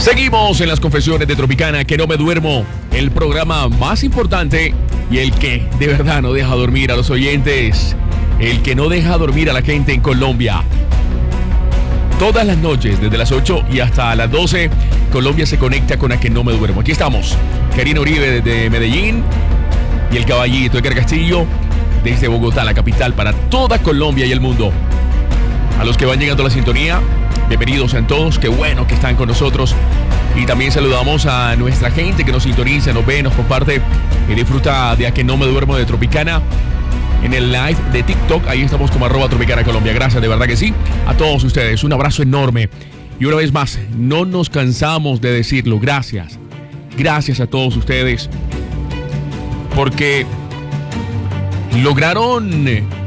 Seguimos en las confesiones de Tropicana, que no me duermo, el programa más importante y el que de verdad no deja dormir a los oyentes, el que no deja dormir a la gente en Colombia. Todas las noches, desde las 8 y hasta las 12, Colombia se conecta con A Que No Me Duermo. Aquí estamos, Karina Uribe desde Medellín y el caballito Edgar Castillo desde Bogotá, la capital, para toda Colombia y el mundo. A los que van llegando a la sintonía, bienvenidos sean todos, qué bueno que están con nosotros. Y también saludamos a nuestra gente que nos sintoniza, nos ve, nos comparte y disfruta de A Que No Me Duermo de Tropicana en el live de TikTok. Ahí estamos como @Tropicana Colombia. Gracias, de verdad que sí, a todos ustedes. Un abrazo enorme. Y una vez más, no nos cansamos de decirlo. Gracias. Gracias a todos ustedes. Porque lograron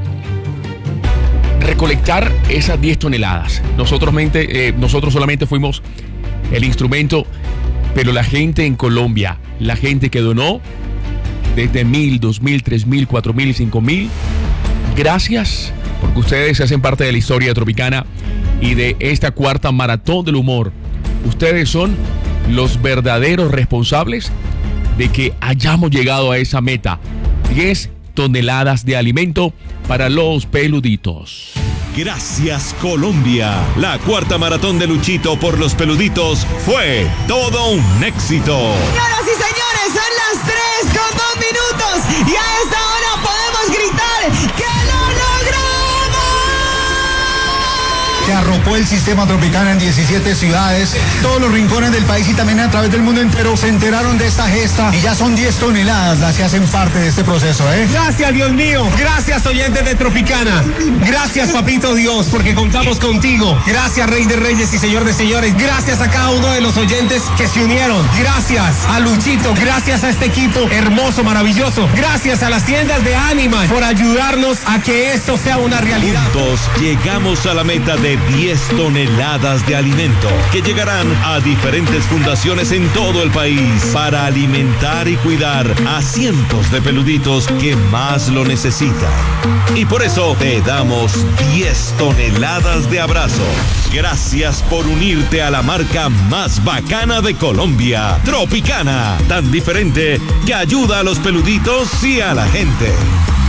recolectar esas 10 toneladas. Nosotros solamente fuimos el instrumento, pero la gente en Colombia, la gente que donó desde 1,000, 2,000, 3,000, 4,000 y 5,000, gracias, porque ustedes hacen parte de la historia tropicana y de esta cuarta maratón del humor. Ustedes son los verdaderos responsables de que hayamos llegado a esa meta: 10 toneladas de alimento para los peluditos. Gracias, Colombia. La cuarta maratón de Luchito por los peluditos fue todo un éxito. Señoras y señores, son las 3:02 y a esta hora podemos gritar que lo logramos. Se arropó el sistema Tropicana en 17 ciudades, todos los rincones del país y también a través del mundo entero se enteraron de esta gesta y ya son 10 toneladas las que hacen parte de este proceso, ¿eh? Gracias, Dios mío. Gracias, oyentes de Tropicana. Gracias, papito Dios, porque contamos contigo. Gracias, Rey de Reyes y Señor de Señores. Gracias a cada uno de los oyentes que se unieron. Gracias a Luchito. Gracias a este equipo hermoso, maravilloso. Gracias a las tiendas de Animal por ayudarnos a que esto sea una realidad. Juntos llegamos a la meta de 10 toneladas de alimento que llegarán a diferentes fundaciones en todo el país para alimentar y cuidar a cientos de peluditos que más lo necesitan. Y por eso te damos 10 toneladas de abrazos. Gracias por unirte a la marca más bacana de Colombia, Tropicana, tan diferente que ayuda a los peluditos y a la gente.